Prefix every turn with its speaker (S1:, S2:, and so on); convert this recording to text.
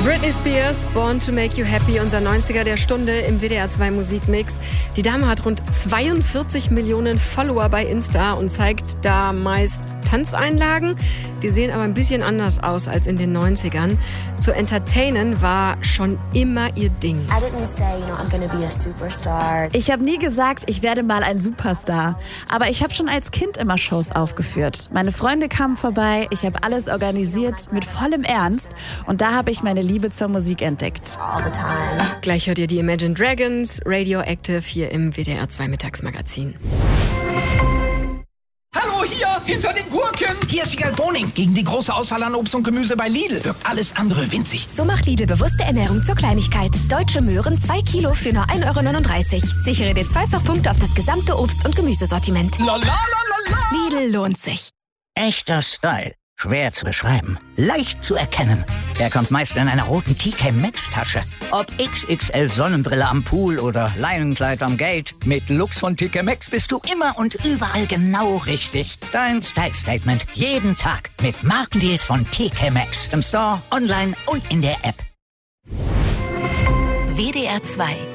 S1: Britney Spears, Born to Make You Happy, unser 90er der Stunde im WDR 2 Musikmix. Die Dame hat rund 42 Millionen Follower bei Insta und zeigt da meist Tanzeinlagen. Die sehen aber ein bisschen anders aus als in den 90ern. Zu entertainen war schon immer ihr Ding.
S2: Ich habe nie gesagt, ich werde mal ein Superstar. Aber ich habe schon als Kind immer Shows aufgeführt. Meine Freunde kamen vorbei, ich habe alles organisiert mit vollem Ernst. Und da habe ich meine Liebe zur Musik entdeckt.
S1: Gleich hört ihr die Imagine Dragons, Radioactive hier im WDR 2 Mittagsmagazin.
S3: Hallo, hier, hinter den Gurken. Hier ist Sigal Boning. Gegen die große Auswahl an Obst und Gemüse bei Lidl wirkt alles andere winzig.
S4: So macht Lidl bewusste Ernährung zur Kleinigkeit. Deutsche Möhren 2 Kilo für nur 1,39 €. Sichere dir Zweifachpunkte auf das gesamte Obst- und Gemüsesortiment.
S3: La la la la la.
S4: Lidl lohnt sich.
S5: Echter Style. Schwer zu beschreiben. Leicht zu erkennen. Er kommt meist in einer roten TK Maxx Tasche. Ob XXL Sonnenbrille am Pool oder Leinenkleid am Gate. Mit Lux von TK Maxx bist du immer und überall genau richtig. Dein Style Statement. Jeden Tag mit Markendeals von TK Maxx. Im Store, online und in der App.
S4: WDR 2